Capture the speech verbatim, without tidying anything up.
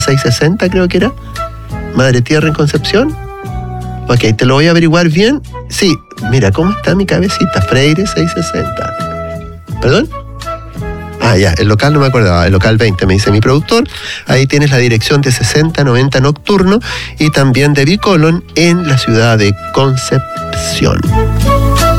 seiscientos sesenta creo que era. Madre Tierra en Concepción. Ok, te lo voy a averiguar bien. Sí, mira cómo está mi cabecita. Freire seiscientos sesenta. ¿Perdón? Ah, ya, el local no me acordaba, el local veinte, me dice mi productor. Ahí tienes la dirección de sesenta noventa Nocturno y también de Bicolon en la ciudad de Concepción.